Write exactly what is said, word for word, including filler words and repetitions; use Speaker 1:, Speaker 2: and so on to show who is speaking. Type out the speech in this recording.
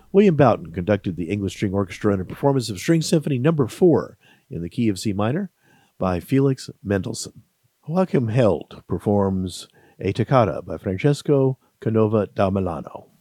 Speaker 1: William Boughton conducted the English String Orchestra in a performance of String Symphony Number four in the key of C minor by Felix Mendelssohn. Joachim Held performs a toccata by Francesco Canova da Milano.